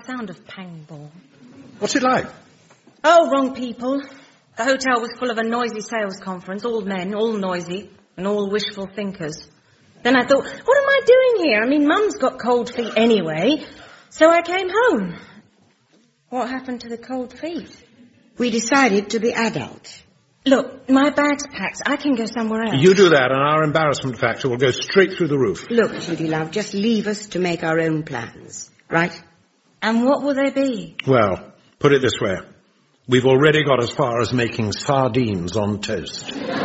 sound of Pangbourne. What's it like? Oh, wrong people. The hotel was full of a noisy sales conference, all men, all noisy, and all wishful thinkers. Then I thought, what am I doing here? I mean, Mum's got cold feet anyway, so I came home. What happened to the cold feet? We decided to be adult. Look, my bag's packed. I can go somewhere else. You do that, and our embarrassment factor will go straight through the roof. Look, Judy, love, just leave us to make our own plans, right? And what will they be? Well, put it this way. We've already got as far as making sardines on toast.